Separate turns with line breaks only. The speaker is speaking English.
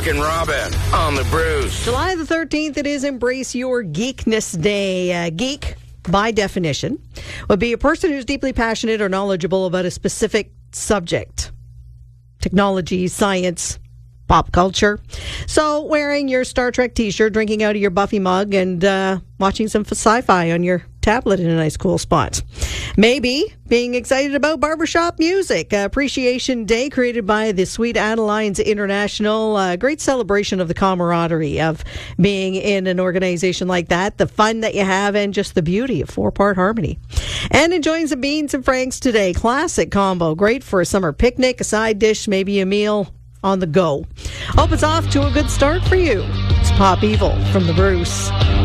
Rockin' Robin on the Bruce.
July the 13th, it is Embrace Your Geekness Day. Geek, by definition, would be a person who's deeply passionate or knowledgeable about a specific subject. Technology, science, pop culture. So wearing your Star Trek t-shirt, drinking out of your Buffy mug, and watching some sci-fi on your tablet in a nice cool spot. Maybe being excited about barbershop music. Appreciation Day created by the Sweet Adelines International. Great celebration of the camaraderie of being in an organization like that, the fun that you have, and just the beauty of four-part harmony. And enjoying some beans and franks today. Classic combo. Great for a summer picnic, a side dish, maybe a meal on the go. Hope it's off to a good start for you. It's Pop Evil from the Bruce.